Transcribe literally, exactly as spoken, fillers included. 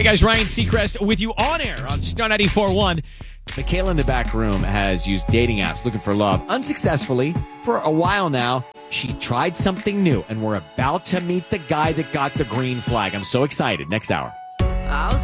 Hey guys, Ryan Seacrest with you on air on Star ninety-four point one. Michaela in the back room has used dating apps looking for love unsuccessfully for a while now. She tried something new, and we're about to meet the guy that got the green flag. I'm so excited. Next hour.